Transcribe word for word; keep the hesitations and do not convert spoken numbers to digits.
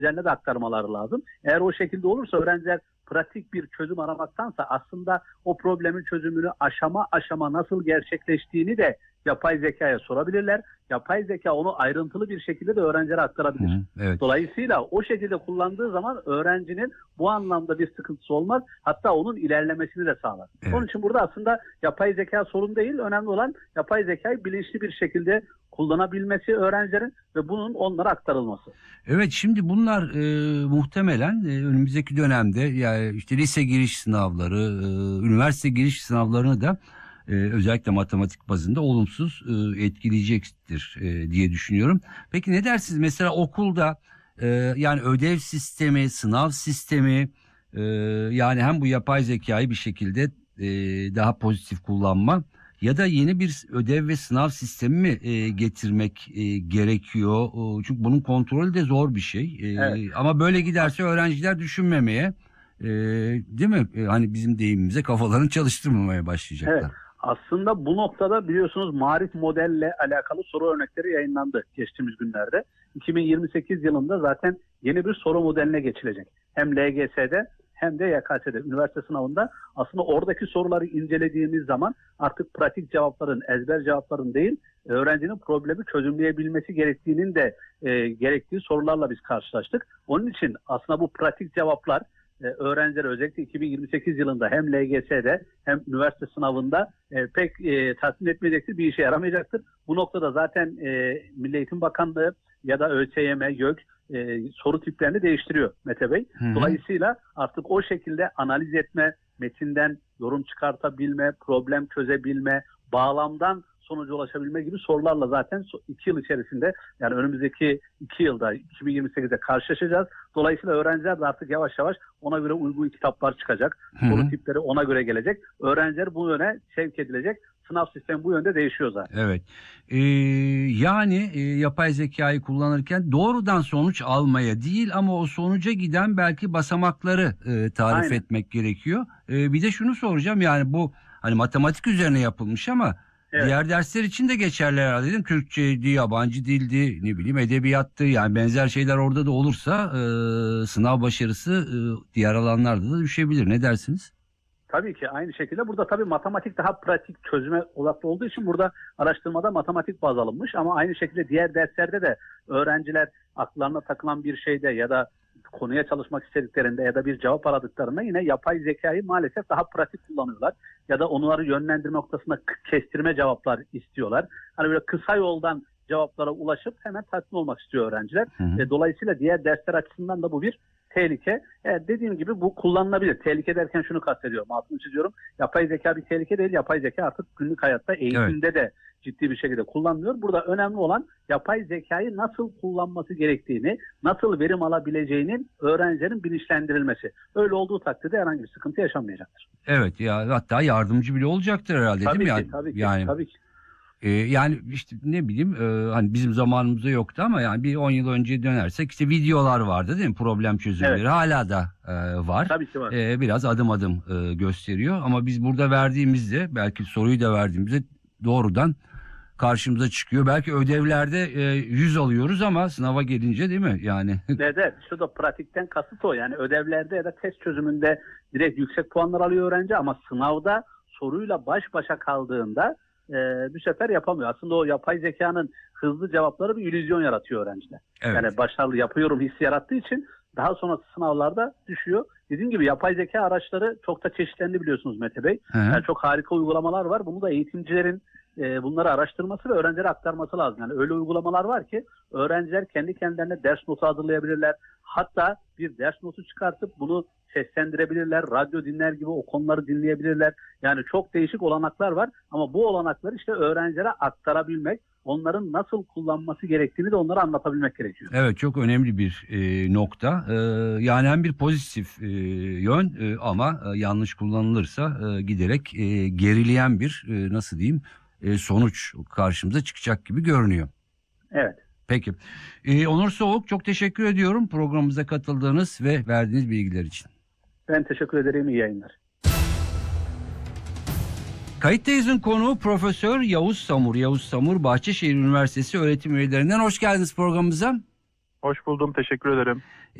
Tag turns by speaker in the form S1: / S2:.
S1: üzerine de aktarmaları lazım. Eğer o şekilde olursa öğrenciler pratik bir çözüm aramaktansa aslında o problemin çözümünü aşama aşama nasıl gerçekleştiğini de yapay zekaya sorabilirler. Yapay zeka onu ayrıntılı bir şekilde de öğrencilere aktarabilir.
S2: Hı, evet.
S1: Dolayısıyla o şekilde kullandığı zaman öğrencinin bu anlamda bir sıkıntısı olmaz. Hatta onun ilerlemesini de sağlar.
S2: Evet.
S1: Onun için burada aslında yapay zeka sorun değil. Önemli olan yapay zekayı bilinçli bir şekilde kullanabilmesi öğrencilerin ve bunun onlara aktarılması.
S2: Evet, şimdi bunlar e, muhtemelen e, önümüzdeki dönemde yani işte lise giriş sınavları, e, üniversite giriş sınavlarını da e, özellikle matematik bazında olumsuz e, etkileyecektir e, diye düşünüyorum. Peki ne dersiniz mesela okulda e, yani ödev sistemi, sınav sistemi e, yani hem bu yapay zekayı bir şekilde e, daha pozitif kullanma ya da yeni bir ödev ve sınav sistemi mi e, getirmek e, gerekiyor? O, çünkü bunun kontrolü de zor bir şey. E,
S1: Evet.
S2: Ama böyle giderse öğrenciler düşünmemeye, e, değil mi? E, hani bizim deyimimize kafalarını çalıştırmamaya başlayacaklar.
S1: Evet. Aslında bu noktada biliyorsunuz marif modelle alakalı soru örnekleri yayınlandı geçtiğimiz günlerde. iki bin yirmi sekiz yılında zaten yeni bir soru modeline geçilecek. Hem L G S'de hem de Y K S'de, üniversite sınavında aslında oradaki soruları incelediğimiz zaman artık pratik cevapların, ezber cevapların değil, öğrencinin problemi çözümleyebilmesi gerektiğinin de e, gerektiği sorularla biz karşılaştık. Onun için aslında bu pratik cevaplar e, öğrencilere özellikle iki bin yirmi sekiz yılında hem L G S'de hem üniversite sınavında e, pek e, tatmin etmeyecektir, bir işe yaramayacaktır. Bu noktada zaten e, Milli Eğitim Bakanlığı ya da ÖSYM, YÖK e, soru tiplerini değiştiriyor Mete Bey.
S2: Hı hı.
S1: Dolayısıyla artık o şekilde analiz etme, metinden yorum çıkartabilme, problem çözebilme, bağlamdan sonuca ulaşabilme gibi sorularla zaten iki yıl içerisinde, yani önümüzdeki iki yılda iki bin yirmi sekizde karşılaşacağız. Dolayısıyla öğrenciler de artık yavaş yavaş ona göre uygun kitaplar çıkacak.
S2: Hı hı.
S1: Soru tipleri ona göre gelecek. Öğrenciler bu yöne sevk edilecek. Sınav sistemi bu yönde değişiyor zaten.
S2: Evet. Ee, yani e, yapay zekayı kullanırken doğrudan sonuç almaya değil ama o sonuca giden belki basamakları e, tarif
S1: Aynen.
S2: etmek gerekiyor. E, bir de şunu soracağım, yani bu hani matematik üzerine yapılmış ama
S1: Evet.
S2: diğer dersler için de geçerli herhalde, değil mi? Türkçeydi, yabancı dildi, ne bileyim edebiyattı, yani benzer şeyler orada da olursa e, sınav başarısı e, diğer alanlarda da düşebilir. Ne dersiniz?
S1: Tabii ki aynı şekilde. Burada tabii matematik daha pratik çözüme odaklı olduğu için burada araştırmada matematik baz alınmış ama aynı şekilde diğer derslerde de öğrenciler aklarına takılan bir şeyde ya da konuya çalışmak istediklerinde ya da bir cevap aradıklarında yine yapay zekayı maalesef daha pratik kullanıyorlar. Ya da onları yönlendirme noktasında kestirme cevaplar istiyorlar. Hani böyle kısa yoldan cevaplara ulaşıp hemen tatmin olmak istiyor öğrenciler.
S2: Hı hı.
S1: E, dolayısıyla diğer dersler açısından da bu bir tehlike. Evet, dediğim gibi bu kullanılabilir. Tehlike derken şunu kastediyorum, altını çiziyorum. Yapay zeka bir tehlike değil. Yapay zeka artık günlük hayatta, eğitimde evet. de ciddi bir şekilde kullanılıyor. Burada önemli olan yapay zekayı nasıl kullanması gerektiğini, nasıl verim alabileceğinin öğrencilerin bilinçlendirilmesi. Öyle olduğu takdirde herhangi bir sıkıntı yaşanmayacaktır.
S2: Evet, ya hatta yardımcı bile olacaktır herhalde,
S1: tabii
S2: değil mi?
S1: Ki, tabii ki,
S2: yani
S1: tabii ki.
S2: E, yani işte ne bileyim e, hani bizim zamanımızda yoktu ama yani bir on yıl önce dönersek işte videolar vardı, değil mi? Problem çözümleri evet. hala da e, var.
S1: Tabii ki var.
S2: E, biraz adım adım e, gösteriyor ama biz burada verdiğimizde, belki soruyu da verdiğimizde doğrudan karşımıza çıkıyor. Belki ödevlerde e, yüz alıyoruz ama sınava gelince, değil mi? Yani.
S1: Evet, evet. Şurada pratikten kasıt o. Yani ödevlerde ya da test çözümünde direkt yüksek puanlar alıyor öğrenci ama sınavda soruyla baş başa kaldığında e, bir sefer yapamıyor. Aslında o yapay zekanın hızlı cevapları bir illüzyon yaratıyor öğrenciler. Evet. Yani başarılı yapıyorum hissi yarattığı için daha sonrası sınavlarda düşüyor. Dediğim gibi yapay zeka araçları çok da çeşitlendi biliyorsunuz Mete Bey.
S2: Hı hı.
S1: Yani çok harika uygulamalar var. Bunu da eğitimcilerin e, bunları araştırması ve öğrencilere aktarması lazım. Yani öyle uygulamalar var ki öğrenciler kendi kendilerine ders notu hazırlayabilirler. Hatta bir ders notu çıkartıp bunu seslendirebilirler. Radyo dinler gibi o konuları dinleyebilirler. Yani çok değişik olanaklar var ama bu olanakları işte öğrencilere aktarabilmek, onların nasıl kullanması gerektiğini de onlara anlatabilmek gerekiyor.
S2: Evet, çok önemli bir e, nokta. E, yani hem bir pozitif e, yön e, ama e, yanlış kullanılırsa e, giderek e, gerileyen bir e, nasıl diyeyim e, sonuç karşımıza çıkacak gibi görünüyor.
S1: Evet.
S2: Peki. E, Onur Soğuk, çok teşekkür ediyorum programımıza katıldığınız ve verdiğiniz bilgiler için.
S1: Ben teşekkür ederim. İyi yayınlar.
S2: Kayıttayız'ın konuğu Profesör Yavuz Samur. Yavuz Samur, Bahçeşehir Üniversitesi öğretim üyelerinden. Hoş geldiniz programımıza.
S3: Hoş buldum, teşekkür ederim.